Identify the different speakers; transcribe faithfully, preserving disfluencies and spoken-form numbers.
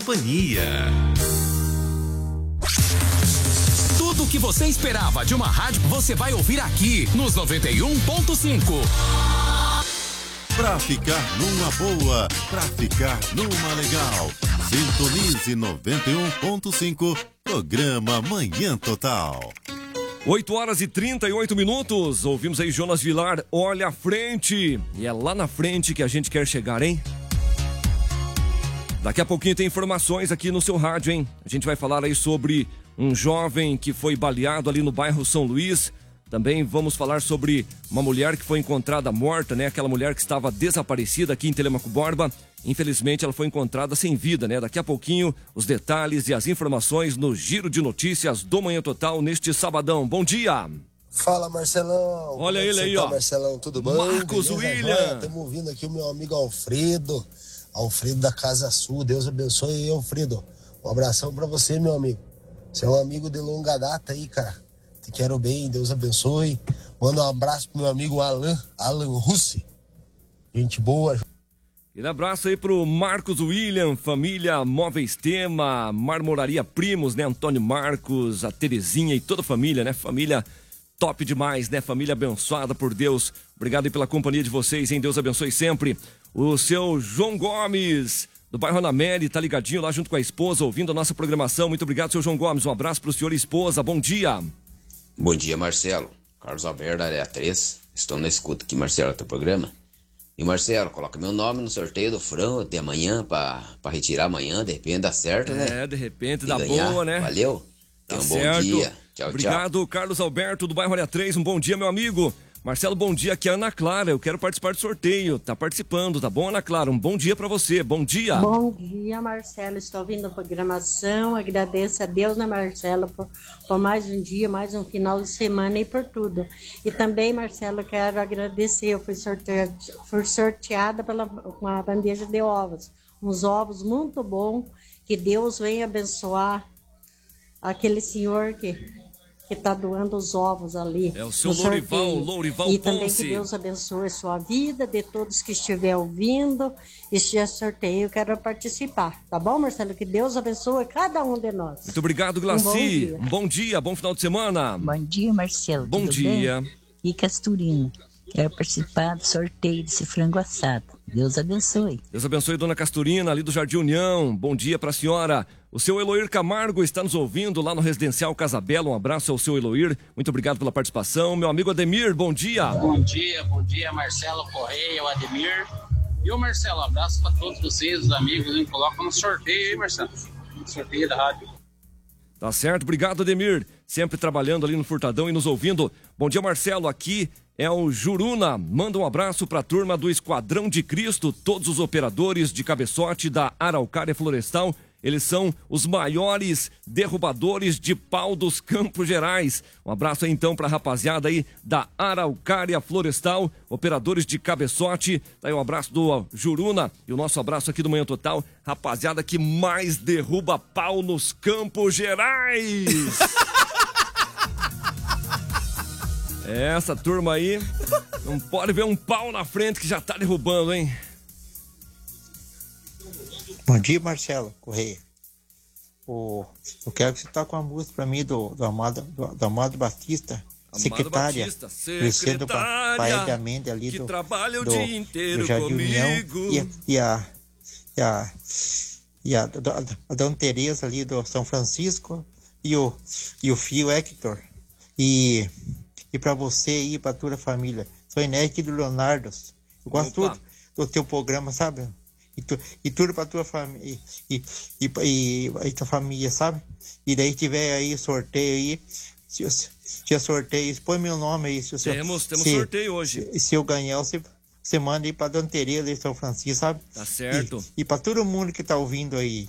Speaker 1: Companhia. Tudo o que você esperava de uma rádio, você vai ouvir aqui nos noventa e um ponto cinco.
Speaker 2: Pra ficar numa boa, pra ficar numa legal. Sintonize noventa e um ponto cinco, programa Manhã Total.
Speaker 3: oito horas e trinta e oito minutos. Ouvimos aí Jonas Vilar, olha à frente. E é lá na frente que a gente quer chegar, hein? Daqui a pouquinho tem informações aqui no seu rádio, hein? A gente vai falar aí sobre um jovem que foi baleado ali no bairro São Luís. Também vamos falar sobre uma mulher que foi encontrada morta, né? Aquela mulher que estava desaparecida aqui em Telêmaco Borba. Infelizmente, ela foi encontrada sem vida, né? Daqui a pouquinho, os detalhes e as informações no Giro de Notícias do Manhã Total neste sabadão. Bom dia!
Speaker 4: Fala, Marcelão!
Speaker 3: Olha ele aí,
Speaker 4: tá,
Speaker 3: ó.
Speaker 4: Marcelão, tudo bem?
Speaker 3: Marcos
Speaker 4: Beleza?
Speaker 3: William!
Speaker 4: Estamos ouvindo aqui o meu amigo Alfredo. Alfredo da Casa Sul. Deus abençoe aí, Alfredo. Um abração pra você, meu amigo. Você é um amigo de longa data aí, cara. Te quero bem, Deus abençoe. Manda um abraço pro meu amigo Alan, Alan Russi. Gente boa.
Speaker 3: E um abraço aí pro Marcos William, família Móveis Tema, Marmoraria Primos, né? Antônio Marcos, a Terezinha e toda a família, né? Família top demais, né? Família abençoada por Deus. Obrigado aí pela companhia de vocês, hein? Deus abençoe sempre. O seu João Gomes, do bairro Anameli, tá ligadinho lá junto com a esposa, ouvindo a nossa programação. Muito obrigado, seu João Gomes. Um abraço pro senhor e esposa. Bom dia.
Speaker 5: Bom dia, Marcelo. Carlos Alberto, da área três. Estou na escuta aqui, Marcelo, teu programa. E, Marcelo, coloca meu nome no sorteio do frango de amanhã, pra, pra retirar amanhã. De repente dá certo, né?
Speaker 3: É, de repente
Speaker 5: e
Speaker 3: dá
Speaker 5: ganhar.
Speaker 3: boa, né?
Speaker 5: Valeu.
Speaker 3: Tá
Speaker 5: Tenha um
Speaker 3: certo.
Speaker 5: bom dia. Tchau,
Speaker 3: Obrigado,
Speaker 5: tchau.
Speaker 3: Carlos Alberto, do bairro Área três. Um bom dia, meu amigo. Marcelo, bom dia. Aqui é a Ana Clara. Eu quero participar do sorteio. Tá participando, tá bom, Ana Clara? Um bom dia pra você. Bom dia.
Speaker 6: Bom dia, Marcelo. Estou ouvindo a programação. Agradeço a Deus, né, Marcelo, por, por mais um dia, mais um final de semana e por tudo. E também, Marcelo, quero agradecer. Eu fui sorteada, fui sorteada pela uma bandeja de ovos. Uns ovos muito bons. Que Deus venha abençoar aquele senhor que... que está doando os ovos ali.
Speaker 3: É o seu Lourival, Lourival Ponce.
Speaker 6: E também que Deus abençoe a sua vida, de todos que estiver ouvindo. Este sorteio, eu quero participar. Tá bom, Marcelo? Que Deus abençoe cada um de nós.
Speaker 3: Muito obrigado, Glaci. Um bom dia, um bom, dia, bom final de semana.
Speaker 7: Bom dia, Marcelo.
Speaker 3: Bom
Speaker 7: Tudo
Speaker 3: dia.
Speaker 7: Bem? E Casturina. Quero participar do sorteio desse frango assado. Deus abençoe.
Speaker 3: Deus abençoe, dona Casturina, ali do Jardim União. Bom dia para a senhora. O seu Eloir Camargo está nos ouvindo lá no Residencial Casabela. Um abraço ao seu Eloir. Muito obrigado pela participação. Meu amigo Ademir, bom dia.
Speaker 8: Bom dia, bom dia, Marcelo Correia, o Ademir. E o Marcelo, um abraço para todos vocês, os amigos. Me colocam no sorteio aí, Marcelo. No sorteio da rádio.
Speaker 3: Tá certo, obrigado, Ademir. Sempre trabalhando ali no Furtadão e nos ouvindo. Bom dia, Marcelo. Aqui é o Juruna. Manda um abraço para a turma do Esquadrão de Cristo, todos os operadores de cabeçote da Araucária Florestal. Eles são os maiores derrubadores de pau dos Campos Gerais. Um abraço aí então para a rapaziada aí da Araucária Florestal, operadores de cabeçote. Tá aí um abraço do Juruna e o nosso abraço aqui do Manhã Total. Rapaziada que mais derruba pau nos Campos Gerais. Essa turma aí não pode ver um pau na frente que já tá derrubando, hein?
Speaker 9: Bom dia, Marcelo Correia. O, eu quero que você toque uma música pra mim do, do, Amado, do, do Amado Batista,
Speaker 3: Amado
Speaker 9: secretária.
Speaker 3: Batista, secretária,
Speaker 9: pai de Amenda ali
Speaker 3: que
Speaker 9: do,
Speaker 3: trabalha o
Speaker 9: do,
Speaker 3: dia inteiro
Speaker 9: do Jardim
Speaker 3: comigo.
Speaker 9: União, e, e a e a e a, a, a Dona Tereza ali do São Francisco e o e o Fio Hector e e para você e para toda a família. Sou Inés aqui do Leonardo. Eu gosto tudo do teu programa, sabe? E, tu, e tudo pra tua família e, e, e, e, e tua família, sabe? E daí tiver aí sorteio aí, se, se, se sorteio, põe meu nome aí. Se,
Speaker 3: temos, temos
Speaker 9: se,
Speaker 3: sorteio hoje.
Speaker 9: Se, se eu ganhar, você, você manda aí pra Dona Tereza de São Francisco, sabe?
Speaker 3: Tá certo.
Speaker 9: E, e pra todo mundo que tá ouvindo aí.